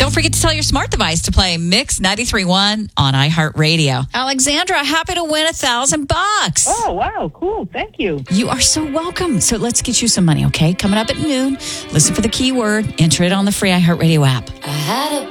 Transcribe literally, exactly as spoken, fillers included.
Don't forget to tell your smart device to play Mix ninety-three point one on iHeartRadio. Alexandra, happy to win a thousand bucks. Oh, wow. Cool. Thank you. You are so welcome. So let's get you some money, okay? Coming up at noon, listen for the keyword, enter it on the free iHeartRadio app. I had a